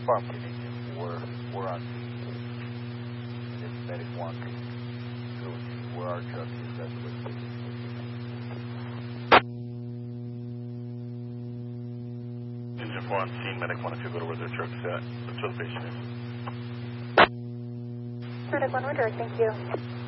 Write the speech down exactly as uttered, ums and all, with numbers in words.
Affirmative, Engine four. We're on scene. And if Medic one can go to where our truck is, that's the location. Engine four on scene, Medic one, if you go to where their truck is at, that's where the patient is. Medic one, we're direct, thank you.